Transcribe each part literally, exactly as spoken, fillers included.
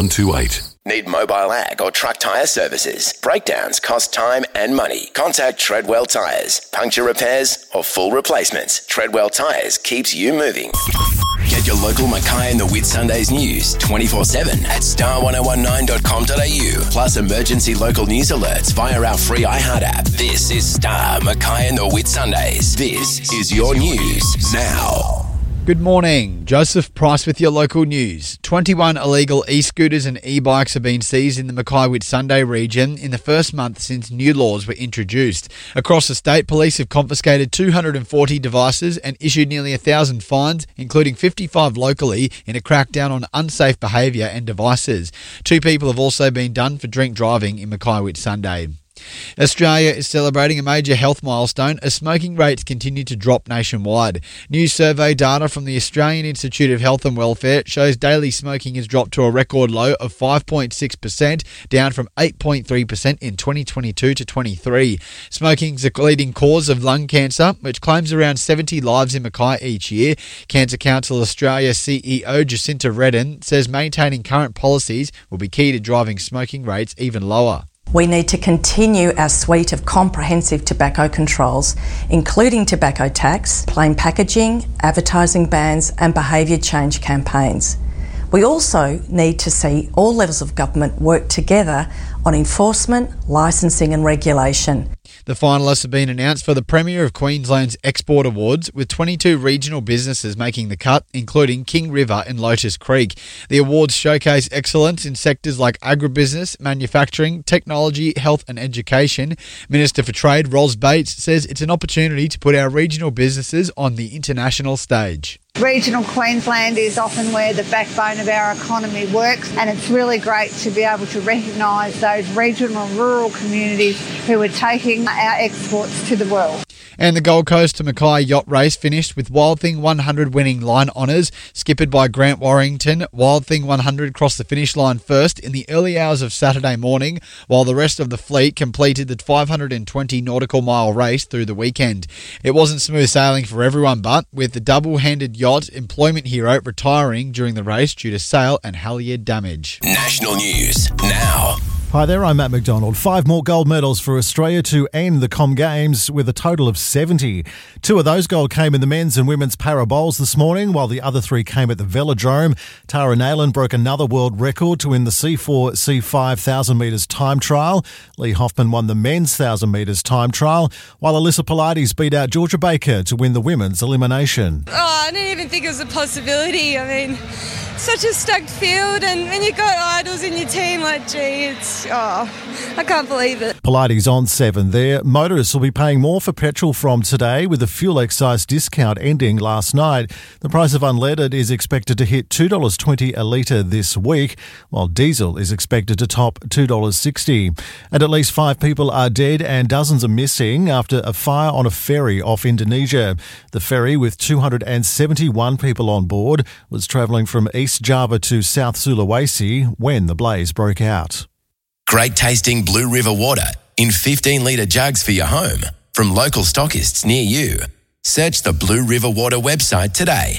one two eight. Need mobile ag or truck tyre services? Breakdowns cost time and money. Contact Treadwell Tyres. Puncture repairs or full replacements. Treadwell Tyres keeps you moving. Get your local Mackay and the Whitsundays news twenty-four seven at star one oh one nine dot com dot a u. Plus emergency local news alerts via our free iHeart app. This is Star Mackay and the Whitsundays. This is your news now. Good morning. Joseph Price with your local news. twenty-one illegal e-scooters and e-bikes have been seized in the Mackay Whitsunday region in the first month since new laws were introduced. Across the state, police have confiscated two hundred forty devices and issued nearly one thousand fines, including fifty-five locally, in a crackdown on unsafe behaviour and devices. Two people have also been done for drink driving in Mackay Whitsunday. Australia is celebrating a major health milestone as smoking rates continue to drop nationwide. New survey data from the Australian Institute of Health and Welfare shows daily smoking has dropped to a record low of five point six percent, down from eight point three percent in twenty twenty-two to twenty-three. Smoking is the leading cause of lung cancer, which claims around seventy lives in Mackay each year. Cancer Council Australia C E O Jacinta Redden says maintaining current policies will be key to driving smoking rates even lower. We need to continue our suite of comprehensive tobacco controls, including tobacco tax, plain packaging, advertising bans and behaviour change campaigns. We also need to see all levels of government work together on enforcement, licensing and regulation. The finalists have been announced for the Premier of Queensland's Export Awards, with twenty-two regional businesses making the cut, including King River and Lotus Creek. The awards showcase excellence in sectors like agribusiness, manufacturing, technology, health and education. Minister for Trade, Ros Bates, says it's an opportunity to put our regional businesses on the international stage. Regional Queensland is often where the backbone of our economy works, and it's really great to be able to recognise those regional and rural communities who are taking our exports to the world. And the Gold Coast to Mackay yacht race finished with Wild Thing one hundred winning line honours, skippered by Grant Warrington. Wild Thing one hundred crossed the finish line first in the early hours of Saturday morning, while the rest of the fleet completed the five hundred twenty nautical mile race through the weekend. It wasn't smooth sailing for everyone, but with the double-handed yacht Employment Hero retiring during the race due to sail and halyard damage. National news now. Hi there, I'm Matt McDonald. Five more gold medals for Australia to end the Com Games with a total of seventy. Two of those gold came in the men's and women's para bowls this morning, while the other three came at the Velodrome. Tara Nayland broke another world record to win the C four C five one thousand metres time trial. Lee Hoffman won the men's one thousand metres time trial, while Alyssa Pilates beat out Georgia Baker to win the women's elimination. Oh, I didn't even think it was a possibility. I mean, such a stacked field, and when you've got idols in your team, like, gee, it's, oh, I can't believe it. Pilates on seven there. Motorists will be paying more for petrol from today, with the fuel excise discount ending last night. The price of unleaded is expected to hit two dollars twenty a litre this week, while diesel is expected to top two dollars sixty. And at least five people are dead and dozens are missing after a fire on a ferry off Indonesia. The ferry, with two hundred seventy-one people on board, was travelling from East Java to South Sulawesi when the blaze broke out. Great tasting Blue River water in fifteen litre jugs for your home from local stockists near you. Search the Blue River Water website today.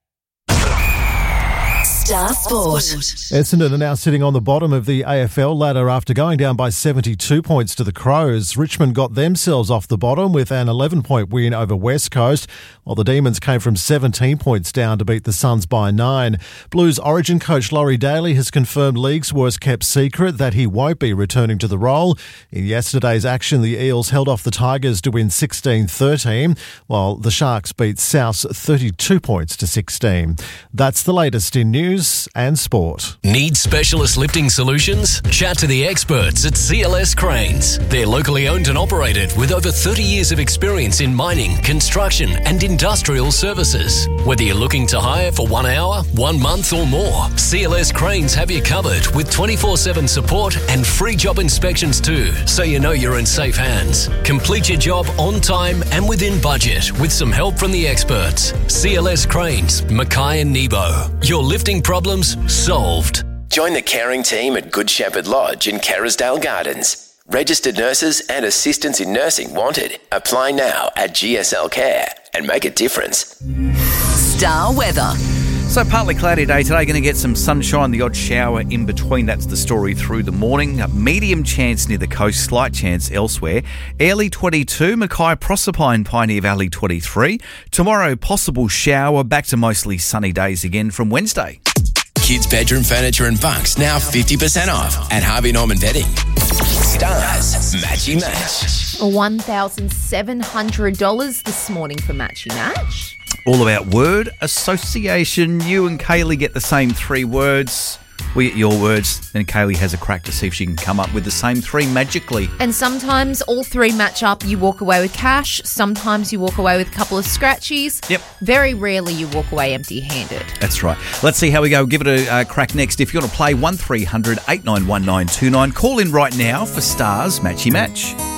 Star Sport. Essendon are now sitting on the bottom of the A F L ladder after going down by seventy-two points to the Crows. Richmond got themselves off the bottom with an eleven-point win over West Coast, while the Demons came from seventeen points down to beat the Suns by nine. Blues Origin coach Laurie Daly has confirmed league's worst-kept secret that he won't be returning to the role. In yesterday's action, the Eels held off the Tigers to win sixteen thirteen, while the Sharks beat South thirty-two points to sixteen. That's the latest in news and sport. Need specialist lifting solutions? Chat to the experts at C L S Cranes. They're locally owned and operated with over thirty years of experience in mining, construction and industrial services. Whether you're looking to hire for one hour, one month or more, C L S Cranes have you covered with twenty-four seven support and free job inspections too, so you know you're in safe hands. Complete your job on time and within budget with some help from the experts. C L S Cranes, Mackay and Nebo. Your lifting problems solved. Join the caring team at Good Shepherd Lodge in Kerrisdale Gardens. Registered nurses and assistants in nursing wanted. Apply now at G S L Care and make a difference. Star Weather. So partly cloudy day today, going to get some sunshine, the odd shower in between. That's the story through the morning. A medium chance near the coast, slight chance elsewhere. Airlie twenty-two, Mackay, Proserpine, Pioneer Valley twenty-three. Tomorrow, possible shower, back to mostly sunny days again from Wednesday. Kids' bedroom furniture and bunks now fifty percent off at Harvey Norman Bedding. Stars Matchy Match. one thousand seven hundred dollars this morning for Matchy Match. All about word association. You and Kaylee get the same three words. We get your words, then Kaylee has a crack to see if she can come up with the same three magically. And sometimes all three match up. You walk away with cash. Sometimes you walk away with a couple of scratchies. Yep. Very rarely you walk away empty-handed. That's right. Let's see how we go. Give it a uh, crack next. If you want to play, one three hundred eight nine one nine two nine. Call in right now for Stars Matchy Match.